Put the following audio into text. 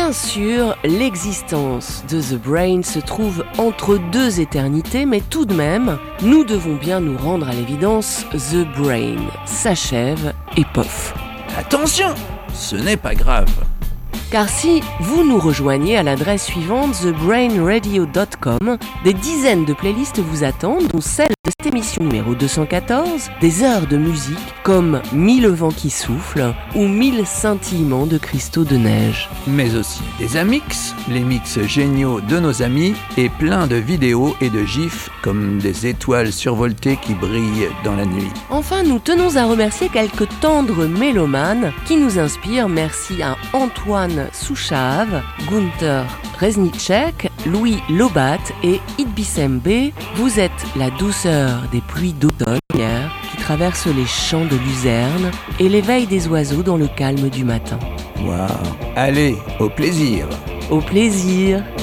Bien sûr, l'existence de The Brain se trouve entre deux éternités, mais tout de même, nous devons bien nous rendre à l'évidence, The Brain s'achève et pof. Attention, ce n'est pas grave. Car si vous nous rejoignez à l'adresse suivante, thebrainradio.com, des dizaines de playlists vous attendent, dont celle de cette émission numéro 214, des heures de musique comme 1000 vents qui soufflent ou 1000 scintillements de cristaux de neige. Mais aussi des amix, les mix géniaux de nos amis et plein de vidéos et de gifs comme des étoiles survoltées qui brillent dans la nuit. Enfin, nous tenons à remercier quelques tendres mélomanes qui nous inspirent. Merci à Antoine Souchave, Gunther Reznicek, Louis Lobat et Idbisembe. Vous êtes la douceur des pluies d'automne qui traversent les champs de luzerne et l'éveil des oiseaux dans le calme du matin. Waouh! Allez, au plaisir! Au plaisir!